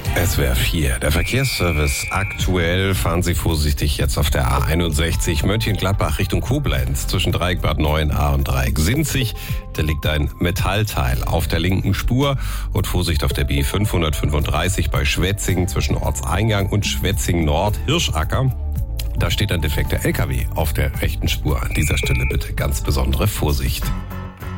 SWR 4, der Verkehrsservice. Aktuell fahren Sie vorsichtig jetzt auf der A61 Mönchengladbach Richtung Koblenz zwischen Dreieck Bad Neuenahr und Dreieck Sinzig. Da liegt ein Metallteil auf der linken Spur und Vorsicht auf der B 535 bei Schwetzingen zwischen Ortseingang und Schwetzingen Nord Hirschacker. Da steht ein defekter LKW auf der rechten Spur. An dieser Stelle bitte ganz besondere Vorsicht.